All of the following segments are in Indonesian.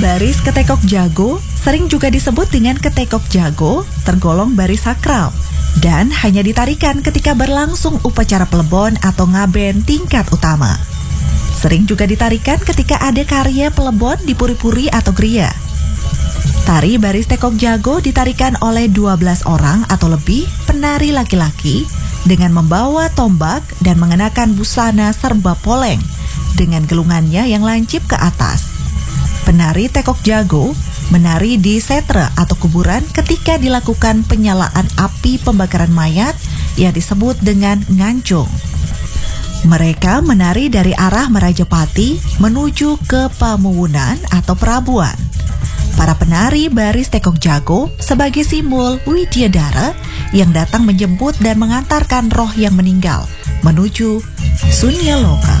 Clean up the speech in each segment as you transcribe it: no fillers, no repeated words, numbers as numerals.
Baris ketekok jago sering juga disebut dengan ketekok jago, tergolong baris sakral dan hanya ditarikan ketika berlangsung upacara pelebon atau ngaben tingkat utama. Sering juga ditarikan ketika ada karya pelebon di puri-puri atau geria. Tari baris tekok jago ditarikan oleh 12 orang atau lebih penari laki-laki dengan membawa tombak dan mengenakan busana serba poleng dengan gelungannya yang lancip ke atas. Penari tekok jago menari di setre atau kuburan ketika dilakukan penyalaan api pembakaran mayat yang disebut dengan ngancung. Mereka menari dari arah Merajapati menuju ke Pamuwunan atau Prabuan. Para penari baris tekok jago sebagai simbol Widyadara yang datang menjemput dan mengantarkan roh yang meninggal menuju Sunyaloka.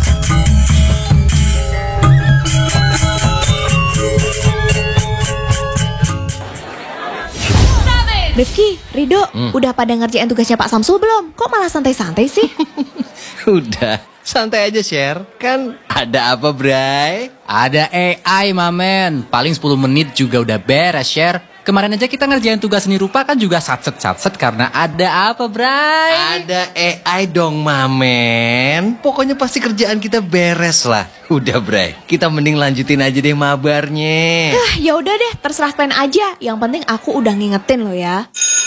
Rifki, Rido, udah pada ngerjain tugasnya Pak Samsul belum? Kok malah santai-santai sih? Udah, santai aja share. Kan ada apa, Bray? Ada AI, mamen. Paling 10 menit juga udah beres, share. Kemarin aja kita ngerjain tugas seni rupa kan juga satset-satset karena ada apa, Bray? Ada AI dong, mamen. Pokoknya pasti kerjaan kita beres lah. Udah, Bray. Kita mending lanjutin aja deh mabarnya. Ya udah deh, terserah kalian aja. Yang penting aku udah ngingetin lo ya.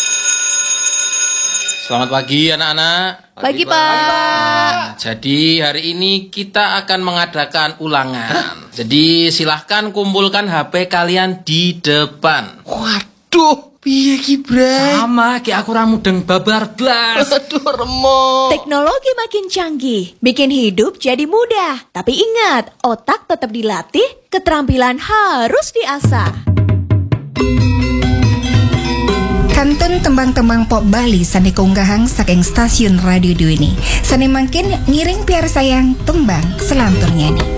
Selamat pagi, anak-anak. Pagi, Pak. Jadi hari ini kita akan mengadakan ulangan. Jadi silahkan kumpulkan HP kalian di depan. Waduh, piye ki, Bray? Sama kayak aku ramudeng babar blas. Aduh, remuk. Teknologi makin canggih, bikin hidup jadi mudah. Tapi ingat, otak tetap dilatih, keterampilan harus diasah. Kantun tembang-tembang pop Bali sane keunggahang saking stasiun radio Dwi ini. Sane mangkin ngiring piar sayang tembang selanturnya nih.